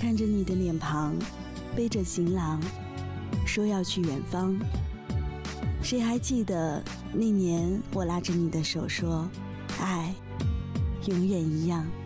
看着你的脸庞，背着行囊，说要去远方。谁还记得那年我拉着你的手说，爱永远一样。